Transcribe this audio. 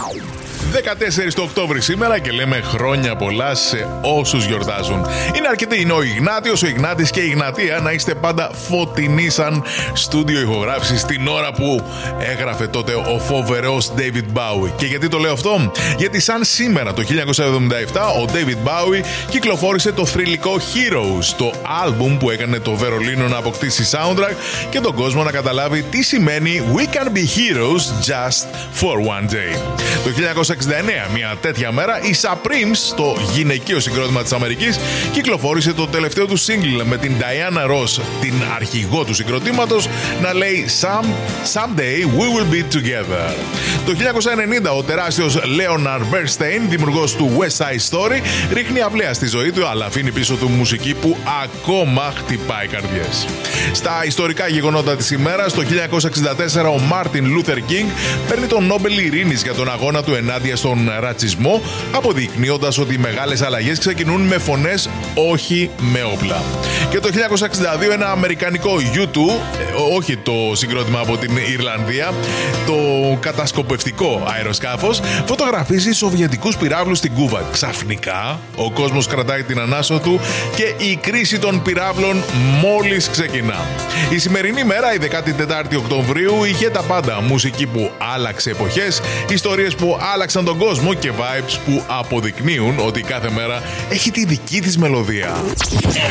14 το Οκτώβρη σήμερα και λέμε χρόνια πολλά σε όσους γιορτάζουν. Είναι αρκετοί, είναι ο Ιγνάτιος, ο Ιγνάτης και η Ιγνατία να είστε πάντα φωτεινοί σαν στούντιο ηχογράφησης την ώρα που έγραφε τότε ο φοβερός David Bowie. Και γιατί το λέω αυτό? Γιατί σαν σήμερα το 1977 ο David Bowie κυκλοφόρησε το θρυλικό Heroes, το άλμπουμ που έκανε το Βερολίνο να αποκτήσει soundtrack και τον κόσμο να καταλάβει τι σημαίνει We can be heroes just for one day. Το 1969, μια τέτοια μέρα, η Supremes, το γυναικείο συγκρότημα της Αμερικής, κυκλοφόρησε το τελευταίο του single με την Diana Ross, την αρχηγό του συγκροτήματος, να λέει Someday we will be together. Το 1990 ο τεράστιος Leonard Bernstein, δημιουργός του West Side Story, ρίχνει αυλαία στη ζωή του, αλλά αφήνει πίσω του μουσική που ακόμα χτυπάει καρδιές. Στα ιστορικά γεγονότα της ημέρας, το 1964 ο Μάρτιν Λούθερ Κίνγκ παίρνει τον Νόμπελ Ειρήνης για τον αγώνα του ενάντια στον ρατσισμό, αποδεικνύοντας ότι οι μεγάλες αλλαγές ξεκινούν με φωνές, όχι με όπλα. Και το 1962 ένα αμερικανικό U2, όχι το συγκρότημα από την Ιρλανδία, το κατασκοπευτικό αεροσκάφος, φωτογραφίζει σοβιετικούς πυράβλους στην Κούβα. Ξαφνικά ο κόσμος κρατάει την ανάσο του και η κρίση των πυράβλων μόλις ξεκινά. Η σημερινή μέρα, η 14η Οκτωβρίου, είχε τα πάντα. Μουσική που άλλαξε εποχές, ιστορίες που άλλαξαν τον κόσμο και vibes που αποδεικνύουν ότι κάθε μέρα έχει τη δική της μελωδία.